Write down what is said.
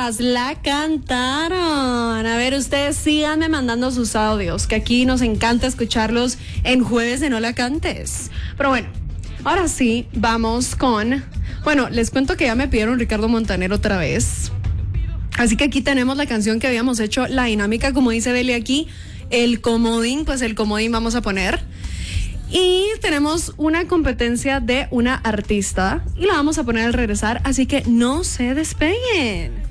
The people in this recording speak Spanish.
chicas, la cantaron. A ver, ustedes síganme mandando sus audios, que aquí nos encanta escucharlos en Jueves de No La Cantes. Pero bueno, ahora sí, vamos con... Bueno, les cuento que ya me pidieron Ricardo Montaner otra vez. Así que aquí tenemos la canción que habíamos hecho, la dinámica, como dice Beli aquí, el comodín, pues el comodín vamos a poner. Y tenemos una competencia de una artista y la vamos a poner al regresar, así que no se despeguen.